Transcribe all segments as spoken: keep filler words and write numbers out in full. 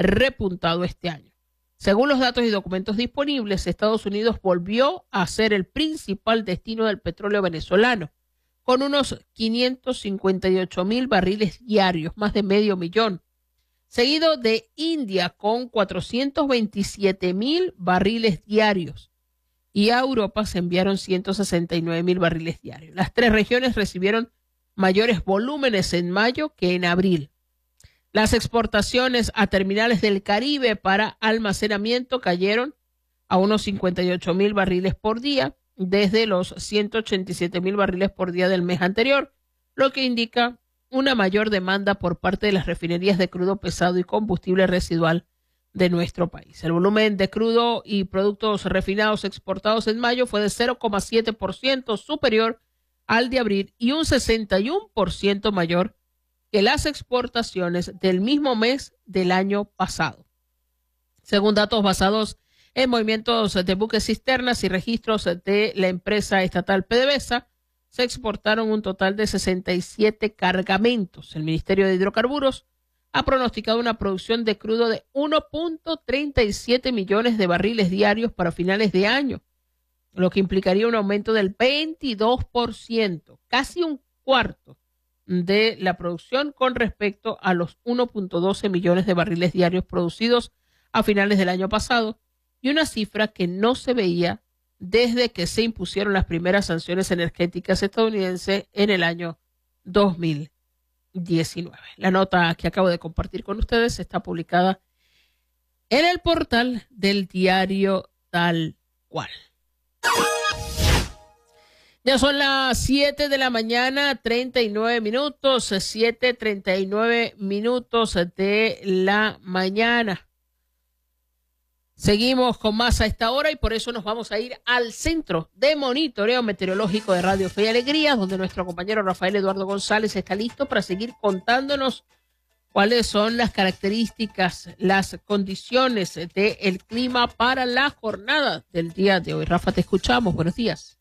repuntado este año. Según los datos y documentos disponibles, Estados Unidos volvió a ser el principal destino del petróleo venezolano, con unos quinientos cincuenta y ocho mil barriles diarios, más de medio millón, seguido de India con cuatrocientos veintisiete mil barriles diarios, y a Europa se enviaron ciento sesenta y nueve mil barriles diarios. Las tres regiones recibieron mayores volúmenes en mayo que en abril. Las exportaciones a terminales del Caribe para almacenamiento cayeron a unos cincuenta y ocho mil barriles por día, desde los ciento ochenta y siete mil barriles por día del mes anterior, lo que indica una mayor demanda por parte de las refinerías de crudo pesado y combustible residual de nuestro país. El volumen de crudo y productos refinados exportados en mayo fue de cero coma siete por ciento superior al de abril y un sesenta y uno por ciento mayor que las exportaciones del mismo mes del año pasado. Según datos basados en movimientos de buques cisternas y registros de la empresa estatal PDVSA, se exportaron un total de sesenta y siete cargamentos. El Ministerio de Hidrocarburos ha pronosticado una producción de crudo de uno punto treinta y siete millones de barriles diarios para finales de año, lo que implicaría un aumento del veintidós por ciento, casi un cuarto de la producción con respecto a los uno punto doce millones de barriles diarios producidos a finales del año pasado, y una cifra que no se veía desde que se impusieron las primeras sanciones energéticas estadounidenses en el año dos mil diecinueve. La nota que acabo de compartir con ustedes está publicada en el portal del diario Tal Cual. Ya son las siete de la mañana, treinta y nueve minutos, siete treinta y nueve minutos de la mañana. Seguimos con más a esta hora y por eso nos vamos a ir al Centro de Monitoreo Meteorológico de Radio Fe y Alegría, donde nuestro compañero Rafael Eduardo González está listo para seguir contándonos cuáles son las características, las condiciones del clima para la jornada del día de hoy. Rafa, te escuchamos. Buenos días.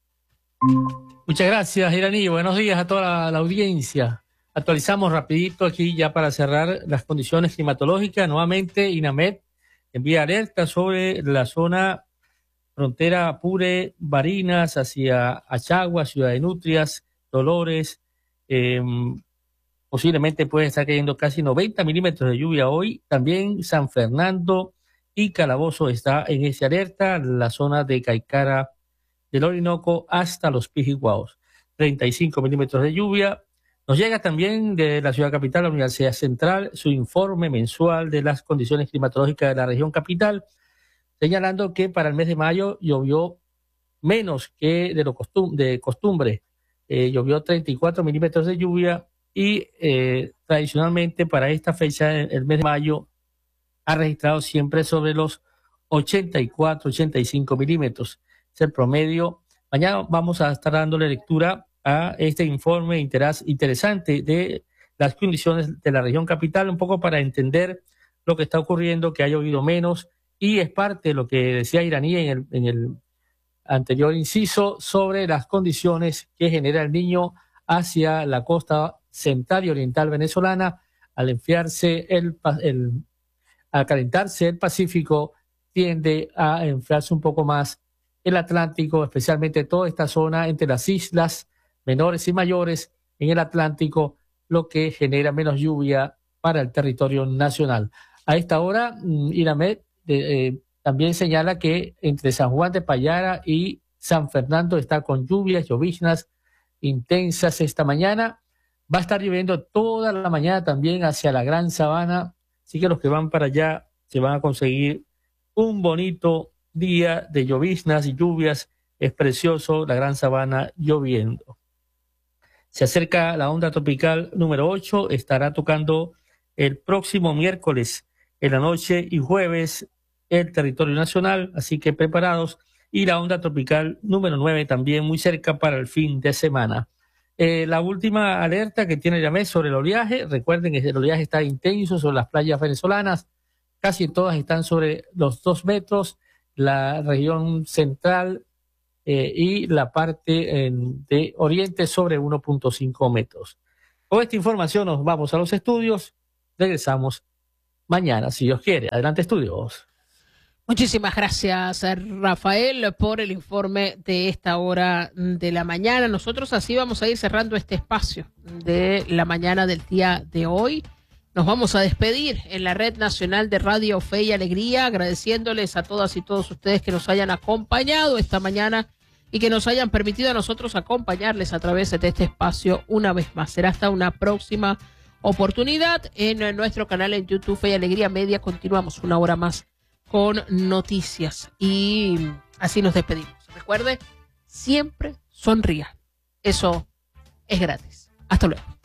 Muchas gracias, Iraní. Buenos días a toda la, la audiencia. Actualizamos rapidito aquí ya para cerrar las condiciones climatológicas. Nuevamente, INAMED envía alerta sobre la zona frontera Apure, Barinas, hacia Achagua, Ciudad de Nutrias, Dolores. Eh, posiblemente puede estar cayendo casi noventa milímetros de lluvia hoy. También San Fernando y Calabozo está en esa alerta, la zona de Caicara del Orinoco hasta los Pijiguaos. treinta y cinco milímetros de lluvia. Nos llega también de la ciudad capital, la Universidad Central, su informe mensual de las condiciones climatológicas de la región capital, señalando que para el mes de mayo llovió menos que de lo costum de costumbre. Eh, llovió treinta y cuatro milímetros de lluvia y eh, tradicionalmente para esta fecha, el mes de mayo, ha registrado siempre sobre los ochenta y cuatro, ochenta y cinco milímetros. Es el promedio. Mañana vamos a estar dándole lectura a este informe interas, interesante de las condiciones de la región capital, un poco para entender lo que está ocurriendo, que ha llovido menos, y es parte de lo que decía Iraní en el, en el anterior inciso sobre las condiciones que genera el Niño hacia la costa central y oriental venezolana. Al enfriarse el, el al calentarse el Pacífico, tiende a enfriarse un poco más el Atlántico, especialmente toda esta zona entre las islas menores y mayores en el Atlántico, lo que genera menos lluvia para el territorio nacional. A esta hora, INAMED eh, eh, también señala que entre San Juan de Payara y San Fernando está con lluvias, lloviznas intensas esta mañana. Va a estar lloviendo toda la mañana también hacia la Gran Sabana, así que los que van para allá se van a conseguir un bonito día de lloviznas y lluvias. Es precioso la Gran Sabana lloviendo. Se acerca la onda tropical número ocho, estará tocando el próximo miércoles en la noche y jueves el territorio nacional, así que preparados. Y la onda tropical número nueve también muy cerca para el fin de semana. Eh, la última alerta que tiene INAMED sobre el oleaje, recuerden que el oleaje está intenso sobre las playas venezolanas, casi todas están sobre los dos metros, la región central eh, y la parte eh, de oriente sobre uno punto cinco metros. Con esta información nos vamos a los estudios, regresamos mañana, si Dios quiere. Adelante, estudios. Muchísimas gracias, Rafael, por el informe de esta hora de la mañana. Nosotros así vamos a ir cerrando este espacio de la mañana del día de hoy. Nos vamos a despedir en la Red Nacional de Radio Fe y Alegría, agradeciéndoles a todas y todos ustedes que nos hayan acompañado esta mañana y que nos hayan permitido a nosotros acompañarles a través de este espacio una vez más. Será hasta una próxima oportunidad en nuestro canal en YouTube Fe y Alegría Media. Continuamos una hora más con noticias y así nos despedimos. Recuerde, siempre sonría. Eso es gratis. Hasta luego.